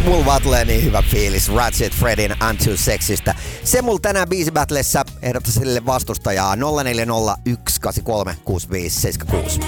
Mulla vaan tulee niin hyvä fiilis Ratchet Fredin I'm Too Sexistä. Se mulla tänään biisibattlessa ehdottaa sille vastustajaa 0401836576.